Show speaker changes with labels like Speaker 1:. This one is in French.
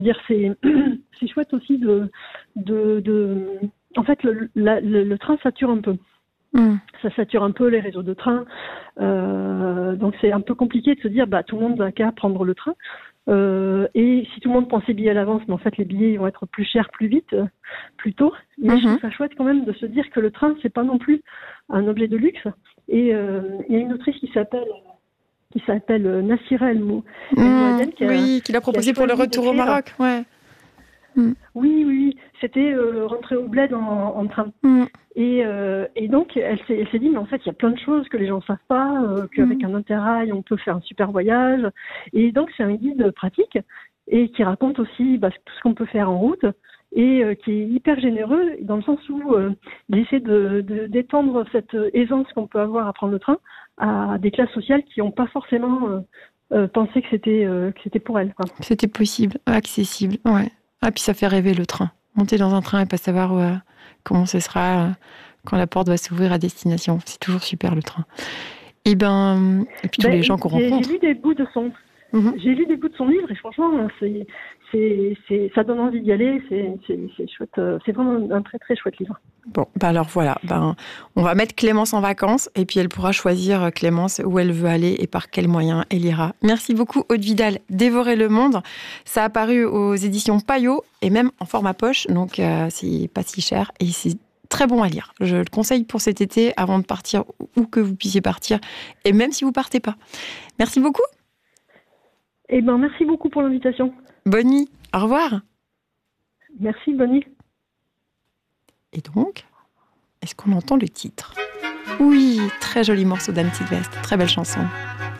Speaker 1: Dire c'est chouette aussi de en fait le train sature un peu. Ça sature un peu les réseaux de train, donc c'est un peu compliqué de se dire tout le monde n'a qu'à prendre le train. Et si tout le monde prend ses billets à l'avance, mais en fait les billets vont être plus chers plus vite, plus tôt. Mais je trouve ça chouette quand même de se dire que le train c'est pas non plus un objet de luxe. Et il y a une autrice qui s'appelle Nassira El-Mouadel
Speaker 2: qui l'a proposé pour le retour au Maroc. Ouais.
Speaker 1: Oui. C'était rentrer au bled en train. Et donc, elle s'est dit, mais en fait, il y a plein de choses que les gens ne savent pas, qu'avec un interrail, on peut faire un super voyage. Et donc, c'est un guide pratique et qui raconte aussi tout ce qu'on peut faire en route et qui est hyper généreux dans le sens où il essaie d'étendre cette aisance qu'on peut avoir à prendre le train à des classes sociales qui n'ont pas forcément pensé que c'était pour elles, quoi.
Speaker 2: C'était possible, accessible, ouais. Ah, puis ça fait rêver le train. Monter dans un train et pas savoir comment ce sera quand la porte va s'ouvrir à destination. C'est toujours super, le train. Et puis tous les gens qu'on rencontre.
Speaker 1: J'ai lu des bouts de son. J'ai lu des bouts de son livre et franchement, ça donne envie d'y aller. C'est chouette. C'est vraiment un très très chouette livre.
Speaker 2: Bon, alors voilà. On va mettre Clémence en vacances et puis elle pourra choisir, Clémence, où elle veut aller et par quels moyens elle ira. Merci beaucoup, Aude Vidal. Dévorer le monde. Ça a paru aux éditions Payot et même en format poche. Donc, c'est pas si cher et c'est très bon à lire. Je le conseille pour cet été avant de partir où que vous puissiez partir et même si vous partez pas. Merci beaucoup.
Speaker 1: Merci beaucoup pour l'invitation.
Speaker 2: Bonne nuit. Au revoir.
Speaker 1: Merci, bonne nuit.
Speaker 2: Et donc, est-ce qu'on entend le titre ? Oui, très joli morceau d'Anne Sylvestre. Très belle chanson.